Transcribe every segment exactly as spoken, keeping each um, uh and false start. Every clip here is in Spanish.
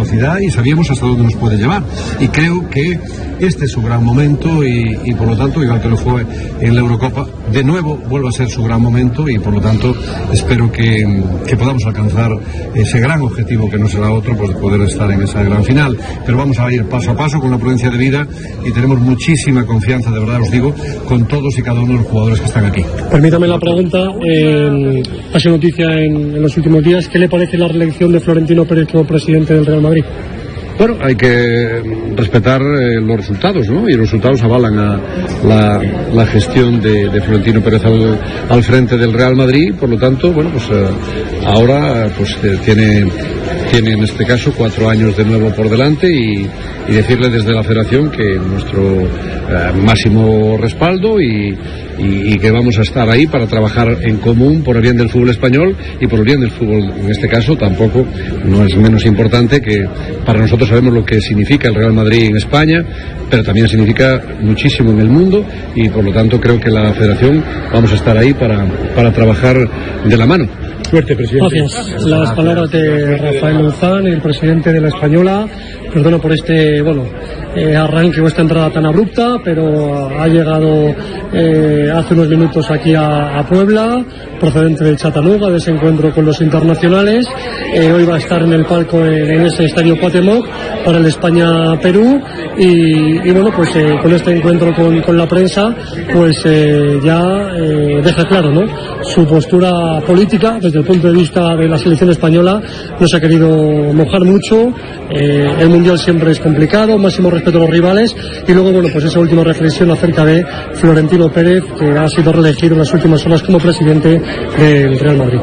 precocidad y sabíamos hasta dónde nos puede llevar. Y creo que este es su gran momento y, y por lo tanto, igual que lo fue en la Eurocopa, de nuevo vuelve a ser su gran momento y por lo tanto espero que, que podamos alcanzar ese gran objetivo que no será otro, pues poder estar en esa gran final. Pero vamos a ir paso a paso con la prudencia de vida y tenemos muchísima confianza, de verdad os digo, con todos y cada uno de los jugadores que están aquí. Permítame la pregunta, eh, ha sido noticia en, en los últimos días, ¿qué le parece la reelección de Florentino Pérez como presidente del Real Madrid? Bueno, hay que respetar eh, los resultados, ¿no? Y los resultados avalan a la, la gestión de, de Florentino Pérez al, al frente del Real Madrid. Por lo tanto, bueno, pues eh, ahora pues eh, tiene, tiene en este caso cuatro años de nuevo por delante y, y decirle desde la Federación que nuestro eh, máximo respaldo y, y, y que vamos a estar ahí para trabajar en común por el bien del fútbol español y por el bien del fútbol, en este caso tampoco no es menos importante que para nosotros sabemos lo que significa el Real Madrid en España, pero también significa muchísimo en el mundo y por lo tanto creo que la Federación vamos a estar ahí para, para trabajar de la mano. Suerte, presidente. Gracias. Las palabras de Rafael Luzán, el presidente de la Española. Perdona por este, bueno, eh, arranque o esta entrada tan abrupta, pero ha llegado eh, hace unos minutos aquí a, a Puebla, procedente del Chattanooga, de ese encuentro con los internacionales. Eh, hoy va a estar en el palco en, en ese estadio Cuauhtémoc para el España-Perú y, y bueno, pues eh, con este encuentro con, con la prensa, pues eh, ya eh, deja claro, ¿no?, su postura política desde el punto de vista de la selección española. No se ha querido mojar mucho. Eh, el mundial siempre es complicado, máximo respeto a los rivales y luego, bueno, pues esa última reflexión acerca de Florentino Pérez, que ha sido reelegido en las últimas horas como presidente del Real Madrid.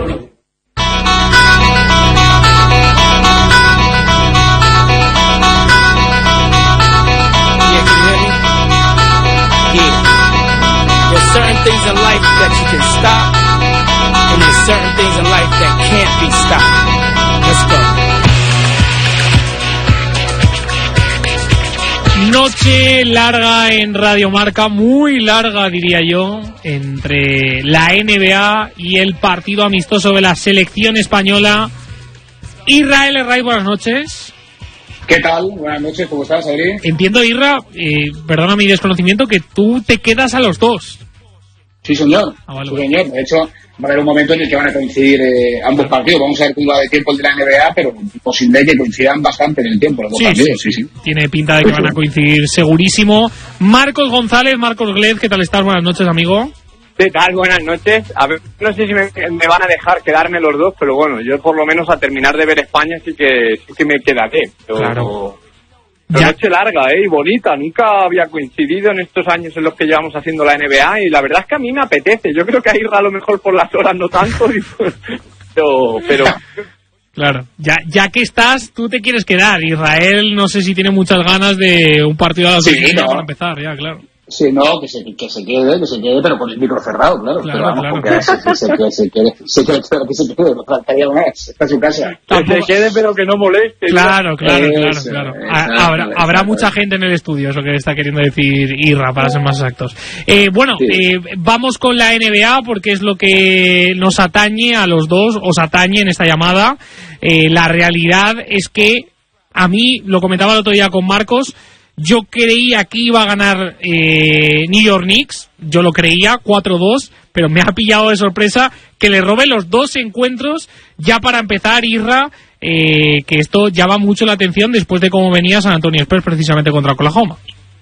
Noche larga en Radio Marca, muy larga diría yo, entre la N B A y el partido amistoso de la selección española. Israel Herray, buenas noches. ¿Qué tal? Buenas noches, ¿cómo estás, Adri? Entiendo, Irra, eh, perdona mi desconocimiento, que tú te quedas a los dos. Sí, señor. Ah, vale, sí, vale. señor. De hecho, va a haber un momento en el que van a coincidir eh, ambos partidos. Vamos a ver cómo va de tiempo el de la N B A, pero posible que coincidan bastante en el tiempo los dos Sí, partidos. sí, Sí, sí. Tiene pinta de que van a coincidir segurísimo. Marcos González, Marcos Glez, ¿qué tal estás? Buenas noches, amigo. ¿Qué tal? Buenas noches. A ver, no sé si me, me van a dejar quedarme los dos, pero bueno, yo por lo menos a terminar de ver España sí que sí que me quedaré. Pero, Claro. Pero Ya. noche larga, ¿eh? Y bonita. Nunca había coincidido en estos años en los que llevamos haciendo la N B A y la verdad es que a mí me apetece. Yo creo que a Irra a lo mejor por las horas no tanto, y pues, pero... pero Claro, ya, ya que estás, tú te quieres quedar. Israel no sé si tiene muchas ganas de un partido a las Sí, dos y media no. para empezar, ya, claro. Sí, no, que se, que se quede, que se quede, pero con el micro cerrado, claro. Claro, pero vamos, claro. porque se, se, se, se, se quede, se quede, pero que se quede, no faltaría más. Está en su casa. que se quede pero que no moleste. Claro, claro, claro, Eso, claro. exacto, Ha- habrá, exacto. habrá mucha gente en el estudio, eso que está queriendo decir Irra, para ser más exactos. Eh, bueno, Sí. eh, vamos con la N B A porque es lo que nos atañe a los dos, os atañe en esta llamada. Eh, la realidad es que a mí, lo comentaba el otro día con Marcos, yo creía que iba a ganar eh, New York Knicks, yo lo creía, cuatro dos, pero me ha pillado de sorpresa que le robe los dos encuentros ya para empezar, Irra, eh, que esto llama mucho la atención después de cómo venía San Antonio Spurs precisamente contra Oklahoma.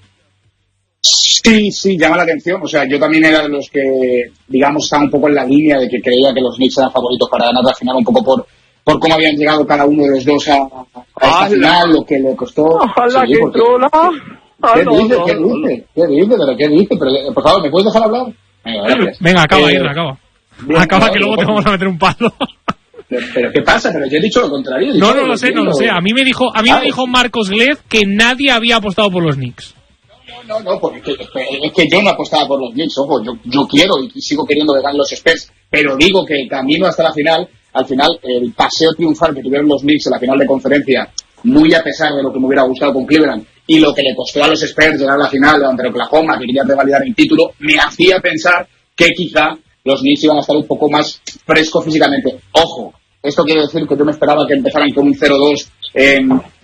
Sí, sí, llama la atención. O sea, yo también era de los que, digamos, estaba un poco en la línea de que creía que los Knicks eran favoritos para ganar la final, un poco por por cómo habían llegado cada uno de los dos a, a esta ¡Hala! final, lo que le costó. Ojalá Sí, que porque- trola. ¿Qué dice? ¿Qué dice? ¿Qué dice? ¿Pero qué dice? Pero, por favor, ¿me puedes dejar hablar? Venga, gracias. Venga, acaba, Eh, Irra, acaba. bien, acaba no, que luego no, te vamos a meter un palo. Pero, pero ¿qué pasa? Pero yo he dicho lo contrario. he dicho No, no que lo sé, no lo sé. A mí me dijo, a mí Ah, me dijo Marcos Glez que nadie había apostado por los Knicks. No, no, porque es que, es que yo no apostaba por los Knicks, ojo, yo, yo quiero y sigo queriendo que ganen los Spurs, pero digo que el camino hasta la final, al final, el paseo triunfal que tuvieron los Knicks en la final de conferencia, muy a pesar de lo que me hubiera gustado con Cleveland, y lo que le costó a los Spurs llegar a la final ante Oklahoma, que quería revalidar el título, me hacía pensar que quizá los Knicks iban a estar un poco más frescos físicamente. Ojo, esto quiere decir que yo me esperaba que empezaran con un cero dos en